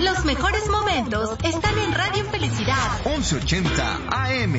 Los mejores momentos están en Radio Felicidad 1180 AM.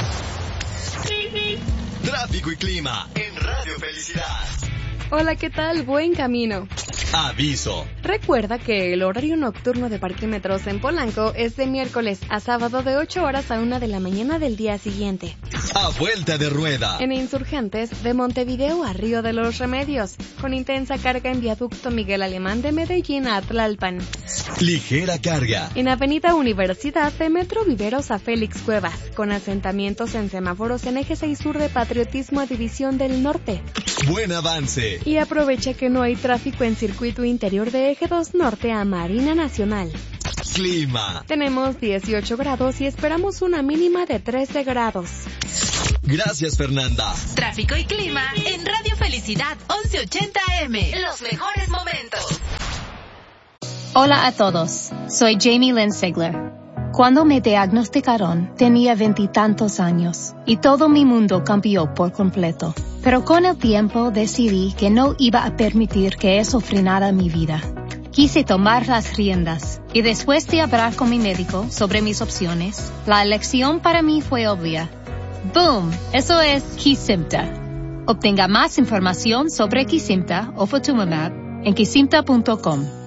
Tráfico y clima en Radio Felicidad. Hola, ¿qué tal? Buen camino. Aviso. Recuerda que el horario nocturno de parquímetros en Polanco es de miércoles a sábado de 8 horas a 1 de la mañana del día siguiente. A vuelta de rueda. En Insurgentes, de Montevideo a Río de los Remedios, con intensa carga en viaducto Miguel Alemán de Medellín a Tlalpan. Ligera carga. En Avenida Universidad, de Metro Viveros a Félix Cuevas, con asentamientos en semáforos en Eje 6 Sur de Patriotismo a División del Norte. Buen avance. Y aprovecha que no hay tráfico en circuito interior de Eje 2 Norte a Marina Nacional. Clima. Tenemos 18 grados y esperamos una mínima de 13 grados. Gracias, Fernanda. Tráfico y clima en Radio Felicidad 1180 AM. Los mejores momentos. Hola a todos, soy Jamie Lynn Sigler. Cuando me diagnosticaron, tenía 20 y tantos años y todo mi mundo cambió por completo. Pero con el tiempo decidí que no iba a permitir que eso frenara mi vida. Quise tomar las riendas y después de hablar con mi médico sobre mis opciones, la elección para mí fue obvia. ¡Boom! Eso es Kesimpta. Obtenga más información sobre Kesimpta o Ofatumumab en kesimpta.com.